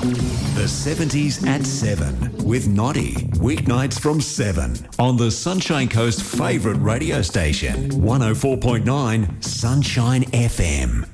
The 70s at 7 with Noddy. Weeknights from 7 on the Sunshine Coast favourite radio station, 104.9 Sunshine FM.